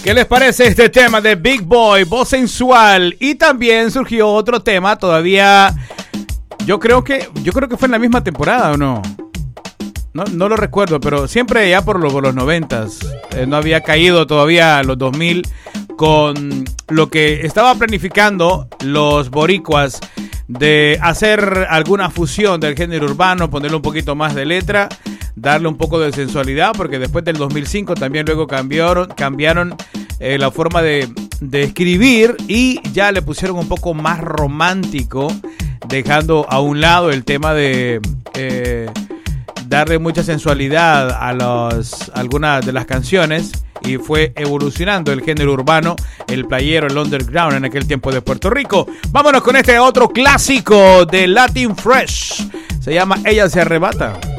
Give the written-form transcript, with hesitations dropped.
¿Qué les parece este tema de Big Boy, voz sensual? Y también surgió otro tema todavía. Yo creo que fue en la misma temporada, ¿o no? No lo recuerdo, pero siempre ya por los 90s. No había caído todavía los 2000 con lo que estaba planificando los boricuas de hacer alguna fusión del género urbano, ponerle un poquito más de letra, darle un poco de sensualidad, porque después del 2005 también luego cambiaron la forma de escribir y ya le pusieron un poco más romántico, dejando a un lado el tema de darle mucha sensualidad a algunas de las canciones, y fue evolucionando el género urbano, el playero, el underground en aquel tiempo de Puerto Rico. Vámonos con este otro clásico de Latin Fresh. Se llama Ella se arrebata.